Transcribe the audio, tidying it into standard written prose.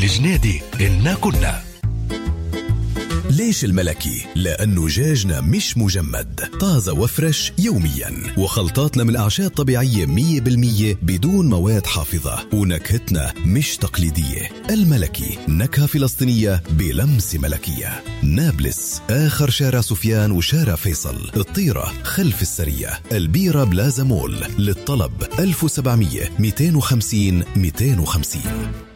جنيدي إنا كنا. ليش الملكي؟ لأنه دجاجنا مش مجمد، طازة وفرش يوميا، وخلطاتنا من أعشاب طبيعية 100% بدون مواد حافظة، ونكهتنا مش تقليدية. الملكي نكهة فلسطينية بلمس ملكية. نابلس، آخر شارع سفيان وشارع فيصل. الطيرة خلف السرية. البيرة بلازا مول. للطلب 1700 250 250.